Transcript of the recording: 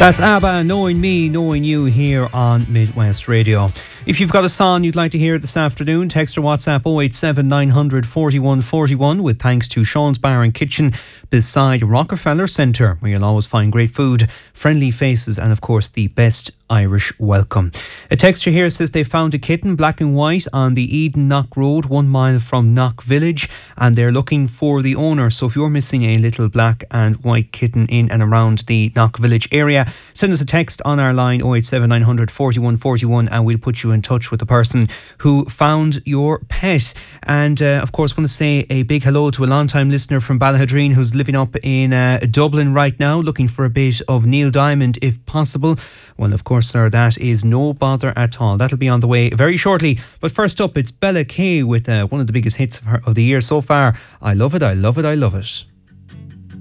That's ABBA, Knowing Me, Knowing You here on Midwest Radio. If you've got a song you'd like to hear this afternoon, text or WhatsApp 087 900 41 41 with thanks to Sean's Bar and Kitchen beside Rockefeller Centre, where you'll always find great food, friendly faces and of course the best Irish welcome. A texter here says they found a kitten, black and white, on the Eden Knock Road, 1 mile from Knock Village, and they're looking for the owner. So if you're missing a little black and white kitten in and around the Knock Village area, send us a text on our line 087 900 41 41 and we'll put you in touch with the person who found your pet. And of course, want to say a big hello to a long-time listener from Ballahadreen who's living up in Dublin right now, looking for a bit of Neil Diamond if possible. Well, of course, sir, that is no bother at all. That'll be on the way very shortly. But first up, it's Bella Kay with one of the biggest hits of the year so far. I love it, I love it, I love it.